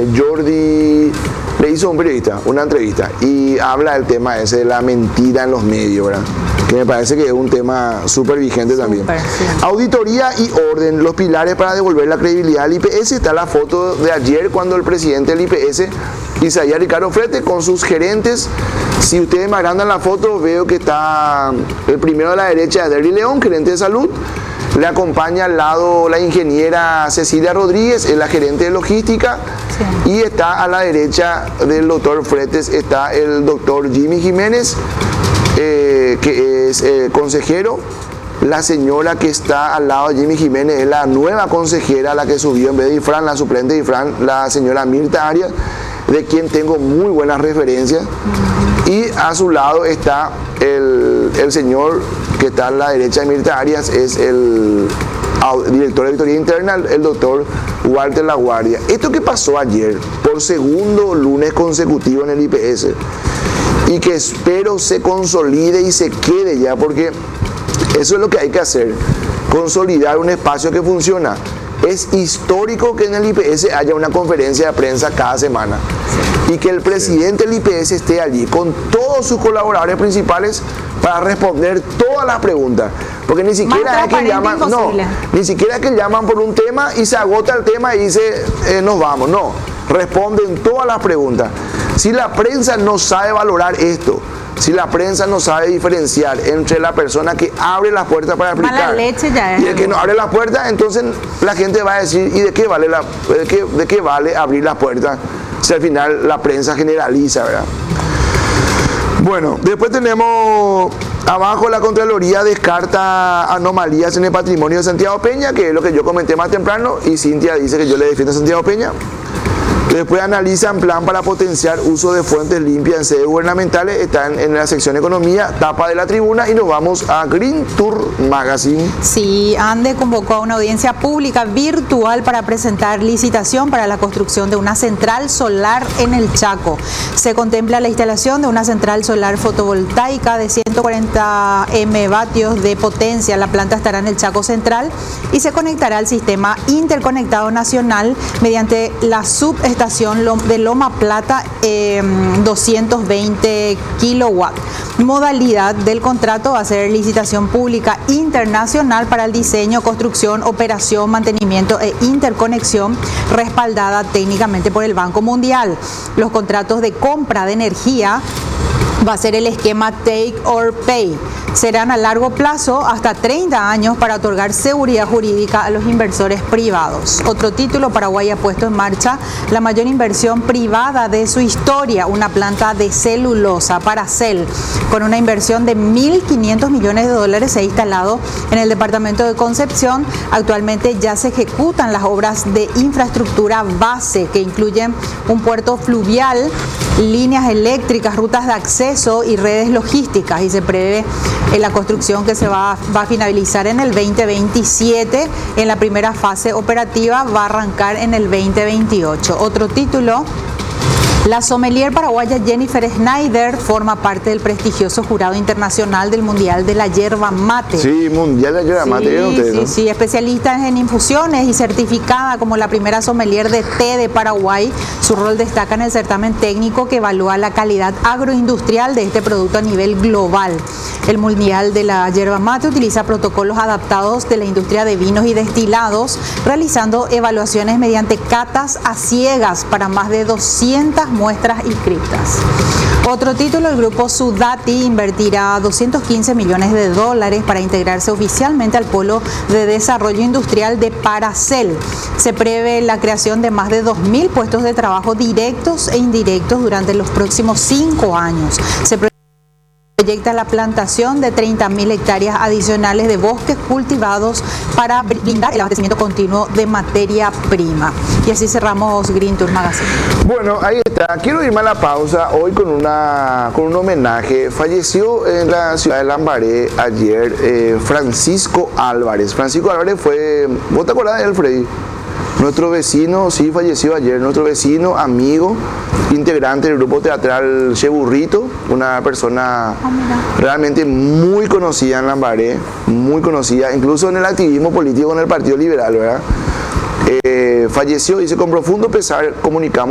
Jordi le hizo a un periodista una entrevista y habla del tema ese de la mentira en los medios, ¿verdad? Que me parece que es un tema súper vigente también. Sí. Auditoría y orden, los pilares para devolver la credibilidad al IPS. Está la foto de ayer cuando el presidente del IPS, Isaías Ricardo Frete, con sus gerentes. Si ustedes me agrandan la foto, veo que está el primero de la derecha, Derry León, gerente de salud. Le acompaña al lado la ingeniera Cecilia Rodríguez, es la gerente de logística. Sí. Y está a la derecha del doctor Fretes, está el doctor Jimmy Jiménez, que es consejero. La señora que está al lado de Jimmy Jiménez es la nueva consejera, la que subió en vez de Ifrán, la suplente de Ifrán, la señora Mirta Arias, de quien tengo muy buenas referencias. Y a su lado está el señor que está a la derecha de Mirta Arias, es el director de auditoría interna, el doctor Walter Laguardia. Esto que pasó ayer, por segundo lunes consecutivo en el IPS, y que espero se consolide y se quede ya, porque eso es lo que hay que hacer, consolidar un espacio que funciona. Es histórico que en el IPS haya una conferencia de prensa cada semana y que el presidente del IPS esté allí con todos sus colaboradores principales para responder todas las preguntas. Porque ni siquiera es que llaman, ni siquiera es que llaman por un tema y se agota el tema y dice nos vamos. No, responden todas las preguntas. Si la prensa no sabe valorar esto, si la prensa no sabe diferenciar entre la persona que abre las puertas para explicar mala leche ya es y el que no abre las puertas, entonces la gente va a decir, ¿y de qué vale abrir las puertas? Si al final la prensa generaliza, ¿verdad? Bueno, después tenemos abajo: la Contraloría descarta anomalías en el patrimonio de Santiago Peña, que es lo que yo comenté más temprano, y Cintia dice que yo le defiendo a Santiago Peña. Después analizan plan para potenciar uso de fuentes limpias en sedes gubernamentales. Están en la sección Economía, tapa de la tribuna, y nos vamos a Green Tour Magazine. Sí, ANDE convocó a una audiencia pública virtual para presentar licitación para la construcción de una central solar en el Chaco. Se contempla la instalación de una central solar fotovoltaica de 140 megavatios de potencia. La planta estará en el Chaco Central y se conectará al sistema interconectado nacional mediante la subestación de Loma Plata, 220 kilowatts. Modalidad del contrato va a ser licitación pública internacional para el diseño, construcción, operación, mantenimiento e interconexión, respaldada técnicamente por el Banco Mundial. Los contratos de compra de energía va a ser el esquema Take or Pay. Serán a largo plazo, hasta 30 años, para otorgar seguridad jurídica a los inversores privados. Otro título: Paraguay ha puesto en marcha la mayor inversión privada de su historia, una planta de celulosa, Paracel, con una inversión de $1.500 millones se ha instalado en el departamento de Concepción. Actualmente ya se ejecutan las obras de infraestructura base, que incluyen un puerto fluvial, líneas eléctricas, rutas de acceso y redes logísticas, y se prevé la construcción que se va a finalizar en el 2027. En la primera fase operativa va a arrancar en el 2028. Otro título: la sommelier paraguaya Jennifer Schneider forma parte del prestigioso jurado internacional del Mundial de la Yerba Mate. Sí, Mundial de la Yerba Mate. Sí, especialista en infusiones y certificada como la primera sommelier de té de Paraguay. Su rol destaca en el certamen técnico que evalúa la calidad agroindustrial de este producto a nivel global. El Mundial de la Yerba Mate utiliza protocolos adaptados de la industria de vinos y destilados, realizando evaluaciones mediante catas a ciegas para más de 200 muestras inscritas. Otro título: el grupo Sudati invertirá $215 millones para integrarse oficialmente al polo de desarrollo industrial de Paracel. Se prevé la creación de más de 2.000 puestos de trabajo directos e indirectos durante los próximos 5 años. Se proyecta la plantación de 30.000 hectáreas adicionales de bosques cultivados para brindar el abastecimiento continuo de materia prima. Y así cerramos Green Tour Magazine. Bueno, ahí está. Quiero irme a la pausa hoy con un homenaje. Falleció en la ciudad de Lambaré ayer Francisco Álvarez. Francisco Álvarez fue, ¿vos te acordás de él, Freddy? Nuestro vecino, sí, falleció ayer, nuestro vecino, amigo, integrante del grupo teatral Che Burrito, una persona realmente muy conocida en Lambaré, muy conocida, incluso en el activismo político en el Partido Liberal, ¿verdad? Falleció, dice: con profundo pesar comunicamos